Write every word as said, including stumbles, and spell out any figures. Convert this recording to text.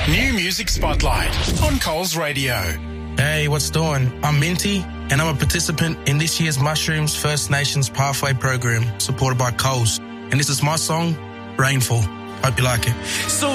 New Music Spotlight on Coles Radio. Hey, what's doing? I'm Minty, and I'm a participant in this year's Mushrooms First Nations Pathway program supported by Coles. And this is my song, Rainfall. Hope you like it. So